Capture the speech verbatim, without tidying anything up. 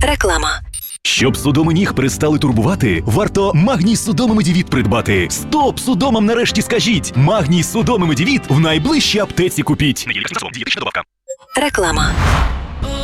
Реклама. Щоб судоми ніг перестали турбувати, варто Магній Судоми Медівіт придбати. Стоп! Судомам нарешті скажіть! Магній Судоми Медівіт в найближчій аптеці купіть. Реклама.